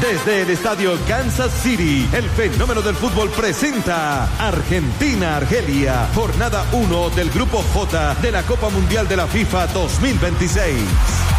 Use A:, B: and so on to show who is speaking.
A: Desde el estadio Kansas City, el fenómeno del fútbol presenta Argentina-Argelia, jornada 1 del Grupo J de la Copa Mundial de la FIFA 2026.